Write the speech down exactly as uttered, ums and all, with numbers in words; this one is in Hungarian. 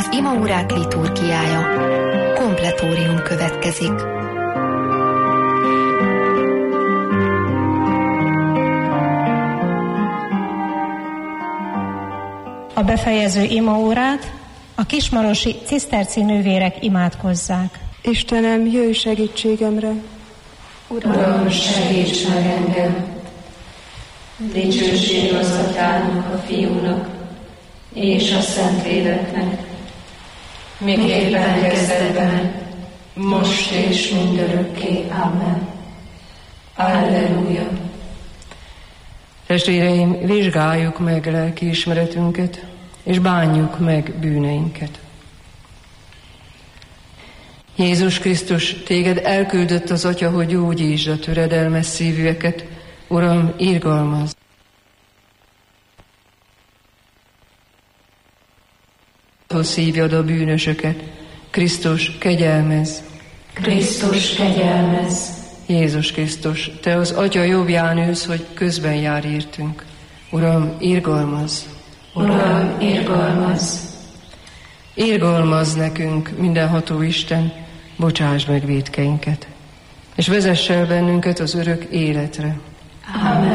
Az imaórák liturgiája. Kompletórium következik. A befejező imaórát a kismarosi ciszterci nővérek imádkozzák. Istenem, jöjj segítségemre! Uram, segíts meg engem! Dicsőség az Atyának, a Fiúnak és a Szentléleknek, miképpen kezdetben, most és mindörökké. Amen. Alleluja! Testvéreim, vizsgáljuk meg lelkiismeretünket, és bánjuk meg bűneinket. Jézus Krisztus, téged elküldött az Atya, hogy gyógyítsd a töredelmes szívűeket. Uram, irgalmazz! Ha szívjad a bűnösöket, Krisztus, kegyelmezz! Krisztus, kegyelmezz! Jézus Krisztus, te az Atya jobbján ülsz, hogy közben jár értünk. Uram, irgalmazz! Uram, irgalmazz! Irgalmazz nekünk, mindenható Isten, bocsásd meg vétkeinket, és vezess el bennünket az örök életre. Amen.